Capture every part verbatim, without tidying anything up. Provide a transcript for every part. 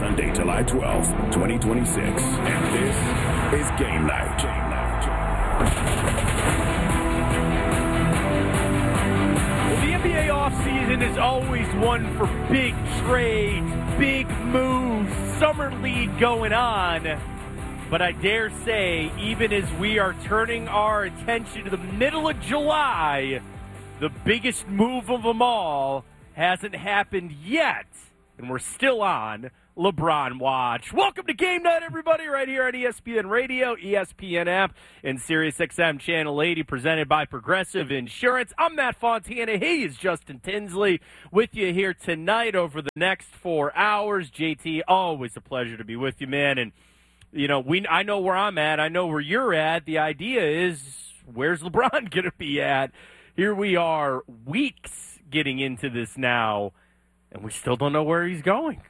Sunday, July twelfth, twenty twenty-six. And this is Game Night. Game Night. Well, the N B A offseason is always one for big trades, big moves, summer league going on. But I dare say, even as we are turning our attention to the middle of July, the biggest move of them all hasn't happened yet. And we're still on LeBron Watch. Welcome to Game Night, everybody, right here on E S P N Radio, E S P N app, and SiriusXM Channel eighty, presented by Progressive Insurance. I'm Matt Fontana. He is Justin Tinsley with you here tonight over the next four hours. J T, always a pleasure to be with you, man. And, you know, we I know where I'm at. I know where you're at. The idea is, where's LeBron going to be at? Here we are, weeks getting into this now, and we still don't know where he's going.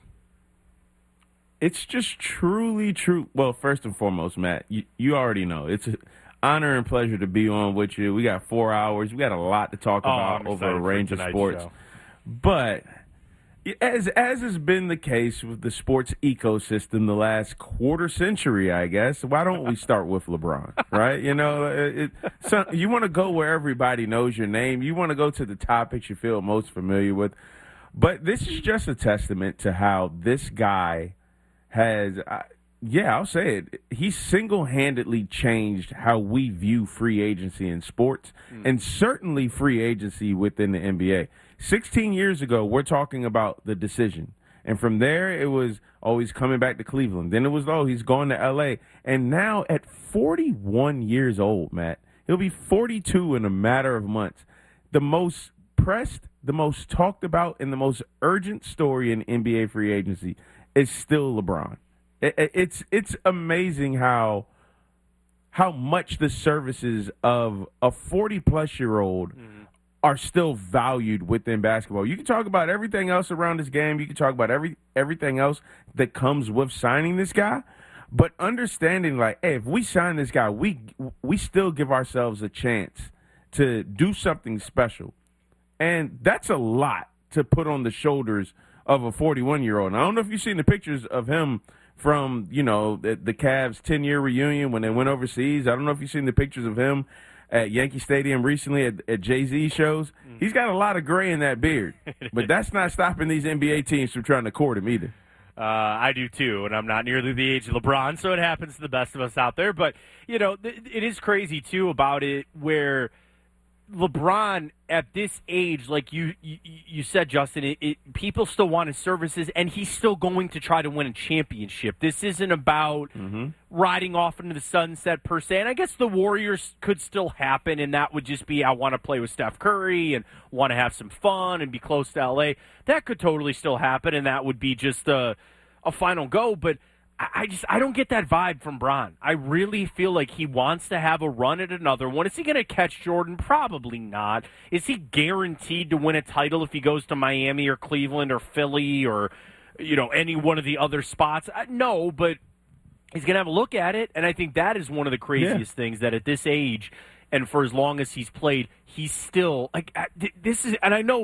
It's just truly true. Well, first and foremost, Matt, you, you already know. It's an honor and pleasure to be on with you. We got four hours. We got a lot to talk Oh, about I'm over a excited for range of tonight's sports. show. But as as has been the case with the sports ecosystem the last quarter century, I guess, why don't we start with LeBron, right? You know, it, it, so you want to go where everybody knows your name. You want to go to the topics you feel most familiar with. But this is just a testament to how this guy has, uh, yeah, I'll say it, he single-handedly changed how we view free agency in sports mm. and certainly free agency within the N B A. sixteen years ago, we're talking about the decision. And from there, it was, oh, he's coming back to Cleveland. Then it was, oh, he's going to L A. And now at forty-one years old, Matt, he'll be forty-two in a matter of months. The most pressed, the most talked about, and the most urgent story in N B A free agency is still LeBron. It, it, it's it's amazing how how much the services of a forty-plus-year-old mm-hmm. are still valued within basketball. You can talk about everything else around this game. You can talk about every everything else that comes with signing this guy. But understanding, like, hey, if we sign this guy, we we still give ourselves a chance to do something special. And that's a lot to put on the shoulders of a forty-one-year-old. And I don't know if you've seen the pictures of him from, you know, the, the Cavs' ten-year reunion when they went overseas. I don't know if you've seen the pictures of him at Yankee Stadium recently at, at Jay-Z shows. Mm. He's got a lot of gray in that beard. But that's not stopping these N B A teams from trying to court him either. Uh, I do, too, and I'm not nearly the age of LeBron, so it happens to the best of us out there. But, you know, th- it is crazy, too, about it where LeBron at this age, like you you, you said, Justin, it, it, people still want his services, and he's still going to try to win a championship. This isn't about mm-hmm. riding off into the sunset per se. And I guess the Warriors could still happen, and that would just be I want to play with Steph Curry and want to have some fun and be close to L A. That could totally still happen, and that would be just a, a final go. But I just I don't get that vibe from Bron. I really feel like he wants to have a run at another one. Is he going to catch Jordan? Probably not. Is he guaranteed to win a title if he goes to Miami or Cleveland or Philly or, you know, any one of the other spots? No, but he's going to have a look at it, and I think that is one of the craziest yeah. things, that at this age and for as long as he's played, he's still like this is. And I know,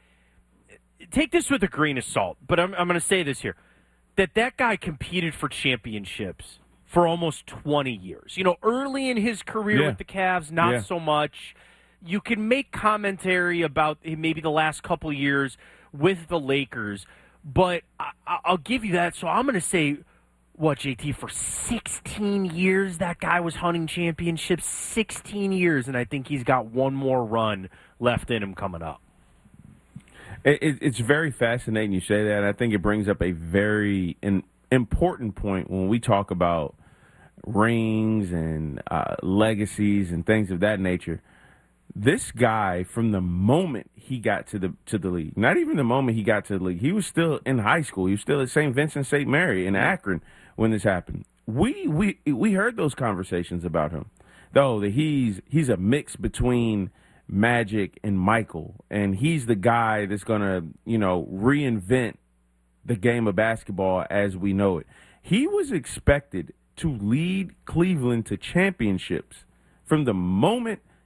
take this with a grain of salt, but I'm I'm going to say this here. That that guy competed for championships for almost twenty years. You know, early in his career yeah. with the Cavs, not yeah. so much. You can make commentary about maybe the last couple years with the Lakers, but I, I'll give you that. So I'm going to say, what, J T, for sixteen years that guy was hunting championships, sixteen years, and I think he's got one more run left in him coming up. It, it's very fascinating you say that. I think it brings up a very in, important point when we talk about rings and uh, legacies and things of that nature. This guy, from the moment he got to the to the league, not even the moment he got to the league, he was still in high school. He was still at Saint Vincent Saint Mary in Akron when this happened. We we we heard those conversations about him, though, that he's he's a mix between Magic and Michael, and he's the guy that's going to, you know, reinvent the game of basketball as we know it. He was expected to lead Cleveland to championships from the moment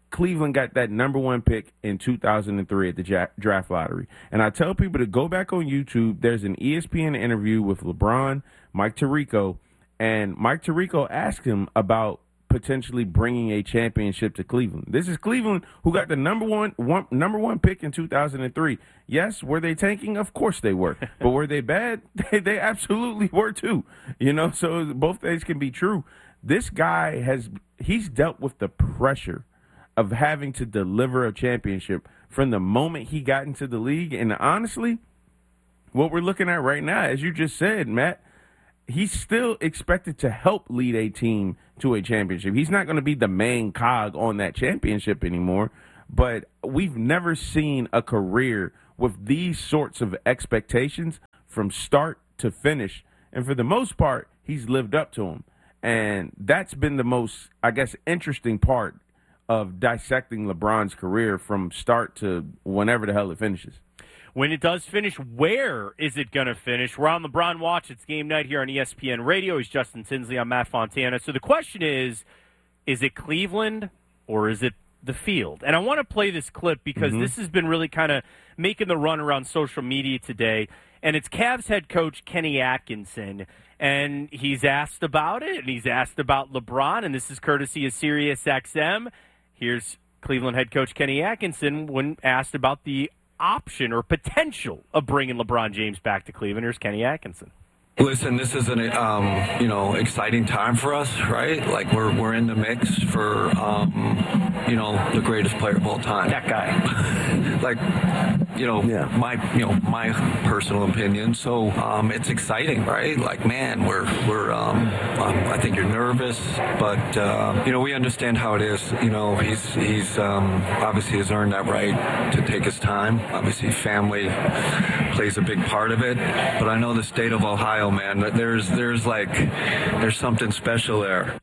Cleveland got that number one pick in two thousand three at the ja- draft lottery. And I tell people to go back on YouTube. There's an E S P N interview with LeBron, Mike Tirico, and Mike Tirico asked him about potentially bringing a championship to Cleveland. This is Cleveland, who got the number one, one number one pick in two thousand three. Yes, were they tanking? Of course they were. But were they bad? They, they absolutely were too. You know, so both things can be true. This guy has, he's dealt with the pressure of having to deliver a championship from the moment he got into the league. And honestly, what we're looking at right now, as you just said, Matt, he's still expected to help lead a team to a championship. He's not going to be the main cog on that championship anymore, but we've never seen a career with these sorts of expectations from start to finish. And for the most part, he's lived up to them. And that's been the most, I guess, interesting part of dissecting LeBron's career from start to whenever the hell it finishes. When it does finish, where is it going to finish? We're on LeBron Watch. It's game night here on E S P N Radio. He's Justin Tinsley. I'm Matt Fontana. So the question is, is it Cleveland or is it the field? And I want to play this clip because mm-hmm. this has been really kind of making the run around social media today. And it's Cavs head coach Kenny Atkinson. And he's asked about it, and he's asked about LeBron. And this is courtesy of Sirius X M. Here's Cleveland head coach Kenny Atkinson when asked about the option or potential of bringing LeBron James back to Cleveland. Here's Kenny Atkinson. Listen, this is an um, you know exciting time for us, right? Like we're we're in the mix for um, you know the greatest player of all time. That guy, like you know yeah. my you know my personal opinion. So um, it's exciting, right? Like man, we're we're um, um, I think you're nervous, but uh, you know we understand how it is. You know he's he's um, obviously has earned that right to take his time. Obviously, family plays a big part of it, but I know the state of Ohio. Man, there's there's like there's something special there.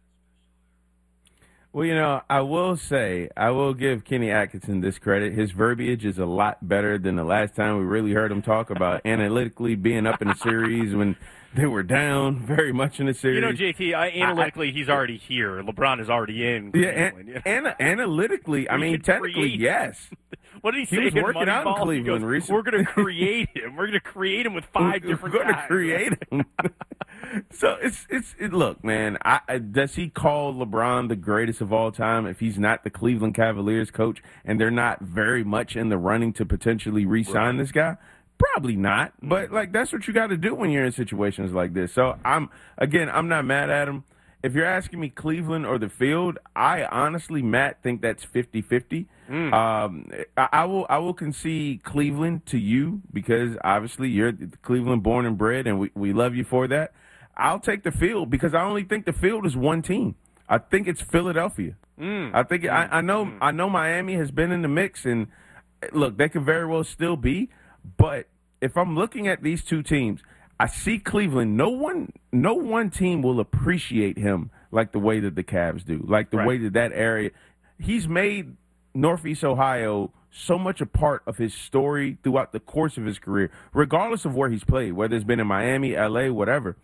Well, you know, I will say, I will give Kenny Atkinson this credit. His verbiage is a lot better than the last time we really heard him talk about analytically being up in the series when they were down very much in the series. You know, J T, I, analytically, I, he's already here. LeBron is already in Cleveland. Yeah, an, you know? an, analytically, I mean, technically, create. yes. What did he say? He was working out in Cleveland goes, recently. We're going to create him. We're going to create him with five we're, different We're going guys. to create him. So it's it's it, look, man. I, I, does he call LeBron the greatest of all time if he's not the Cleveland Cavaliers coach and they're not very much in the running to potentially re-sign right. this guy? Probably not. But like that's what you got to do when you're in situations like this. So I'm again, I'm not mad at him. If you're asking me Cleveland or the field, I honestly, Matt, think that's fifty-fifty. Mm. Um, I, I will I will concede Cleveland to you because obviously you're Cleveland born and bred, and we, we love you for that. I'll take the field because I only think the field is one team. I think it's Philadelphia. Mm. I think I, I know mm. I know Miami has been in the mix, and look, they could very well still be. But if I'm looking at these two teams, I see Cleveland. No one, no one team will appreciate him like the way that the Cavs do, like the right. way that that area. He's made Northeast Ohio so much a part of his story throughout the course of his career, regardless of where he's played, whether it's been in Miami, L A, whatever.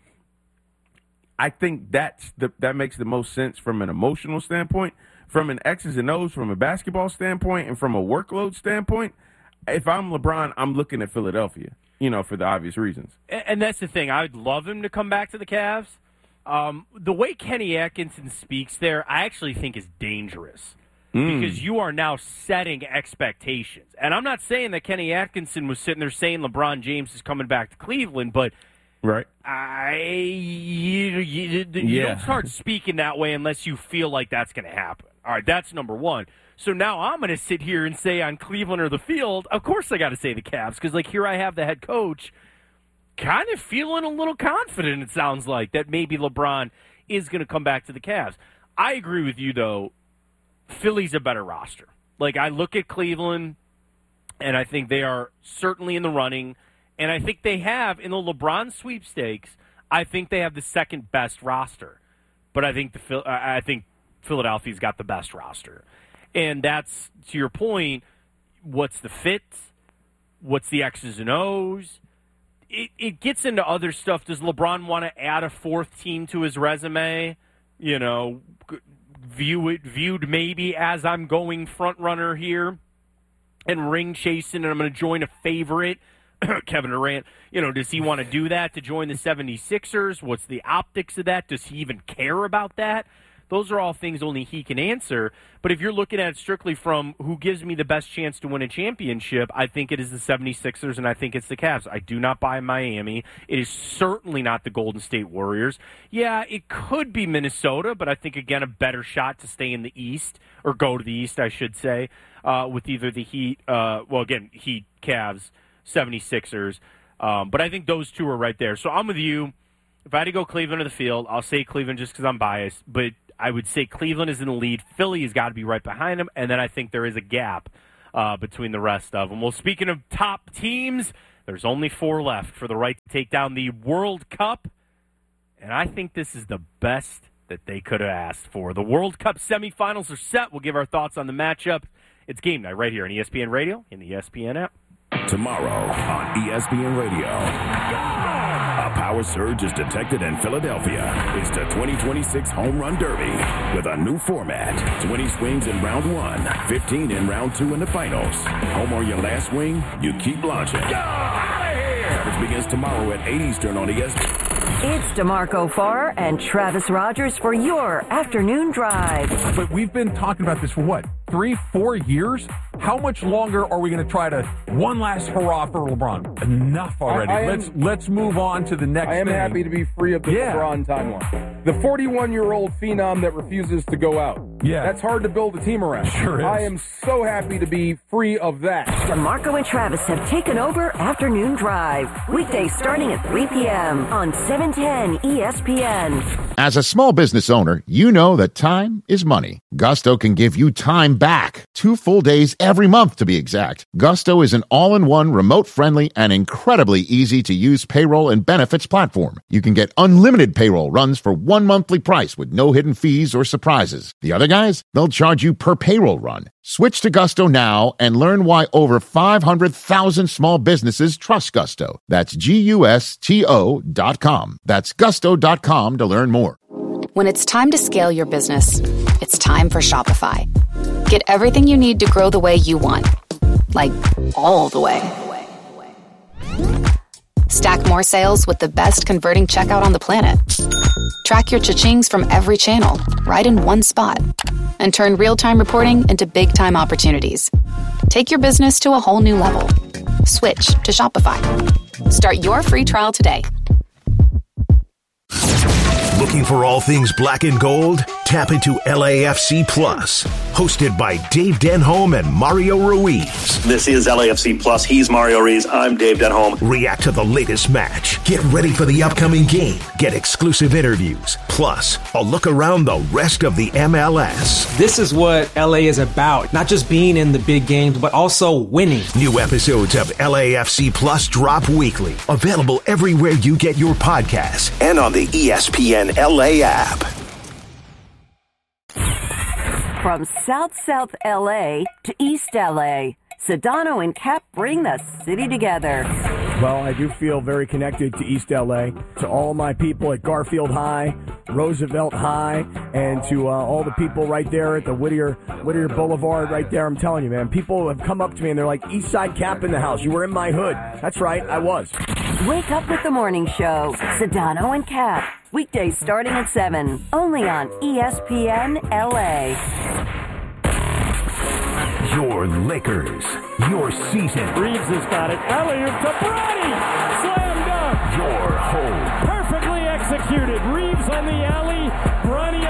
I think that's the, that makes the most sense from an emotional standpoint, from an X's and O's, from a basketball standpoint, and from a workload standpoint. If I'm LeBron, I'm looking at Philadelphia, you know, for the obvious reasons. And, and that's the thing. I would love him to come back to the Cavs. Um, the way Kenny Atkinson speaks there, I actually think is dangerous mm. because you are now setting expectations. And I'm not saying that Kenny Atkinson was sitting there saying LeBron James is coming back to Cleveland, but right. I you, you, you yeah. don't start speaking that way unless you feel like that's going to happen. All right, that's number one. So now I'm going to sit here and say on Cleveland or the field, of course I got to say the Cavs because, like, here I have the head coach kind of feeling a little confident, it sounds like, that maybe LeBron is going to come back to the Cavs. I agree with you, though. Philly's a better roster. Like, I look at Cleveland, and I think they are certainly in the running, and I think they have, in the LeBron sweepstakes, I think they have the second best roster. But I think the I think Philadelphia's got the best roster. And that's, to your point, what's the fit? What's the X's and O's? It, it gets into other stuff. Does LeBron want to add a fourth team to his resume? You know, view it viewed maybe as I'm going front runner here and ring chasing, and I'm going to join a favorite, Kevin Durant. You know, does he want to do that to join the seventy-sixers? What's the optics of that? Does he even care about that? Those are all things only he can answer. But if you're looking at it strictly from who gives me the best chance to win a championship, I think it is the seventy-sixers, and I think it's the Cavs. I do not buy Miami. It is certainly not the Golden State Warriors. Yeah, it could be Minnesota, but I think, again, a better shot to stay in the East, or go to the East, I should say, uh, with either the Heat, uh, well, again, Heat, Cavs, seventy-sixers. Um, but I think those two are right there. So I'm with you. If I had to go Cleveland to the field, I'll say Cleveland just because I'm biased, but I would say Cleveland is in the lead. Philly has got to be right behind them, and then I think there is a gap uh, between the rest of them. Well, speaking of top teams, there's only four left for the right to take down the World Cup, and I think this is the best that they could have asked for. The World Cup semifinals are set. We'll give our thoughts on the matchup. It's game night right here on E S P N Radio and the E S P N app. Tomorrow on E S P N Radio. A power surge is detected in Philadelphia. It's the twenty twenty-six Home Run Derby with a new format. twenty swings in round one, fifteen in round two in the finals. Home or your last swing, you keep launching. Get out of here! Coverage begins tomorrow at eight Eastern on E S P N. It's DeMarco Farr and Travis Rogers for your afternoon drive. But we've been talking about this for what, three, four years? How much longer are we going to try to one last hurrah for LeBron? Enough already. I, I let's am, let's move on to the next I am thing. happy to be free of the yeah. LeBron timeline. The forty-one-year-old phenom that refuses to go out. Yeah. That's hard to build a team around. Sure is. I am so happy to be free of that. DeMarco and Travis have taken over Afternoon Drive. Weekdays starting at three p.m. on seven ten E S P N. As a small business owner, you know that time is money. Gusto can give you time back. Two full days every month, to be exact. Gusto is an all-in-one, remote-friendly, and incredibly easy-to-use payroll and benefits platform. You can get unlimited payroll runs for one monthly price with no hidden fees or surprises. The other guys, they'll charge you per payroll run. Switch to Gusto now and learn why over five hundred thousand small businesses trust Gusto. That's G U S T O dot com. That's gusto dot com to learn more. When it's time to scale your business, it's time for Shopify. Get everything you need to grow the way you want. Like, all the way. Stack more sales with the best converting checkout on the planet. Track your cha-chings from every channel, right in one spot. And turn real-time reporting into big-time opportunities. Take your business to a whole new level. Switch to Shopify. Start your free trial today. Looking for all things black and gold? Tap into L A F C Plus, hosted by Dave Denholm and Mario Ruiz. This is L A F C Plus. He's Mario Ruiz. I'm Dave Denholm. React to the latest match. Get ready for the upcoming game. Get exclusive interviews. Plus, a look around the rest of the M L S. This is what L A is about. Not just being in the big games, but also winning. New episodes of L A F C Plus drop weekly. Available everywhere you get your podcasts and on the E S P N L A app. From South South L A to East L A, Sedano and Cap bring the city together. Well, I do feel very connected to East L A, to all my people at Garfield High, Roosevelt High, and to uh, all the people right there at the Whittier Whittier Boulevard right there. I'm telling you, man, people have come up to me and they're like, East Side Cap in the house. You were in my hood. That's right, I was. Wake up with the morning show, Sedano and Cap. Weekdays starting at seven, only on E S P N L A. Your Lakers, your season. Reeves has got it. Alley-oop to Bronny. Slam dunk. Your home. Perfectly executed. Reeves on the alley. Bronny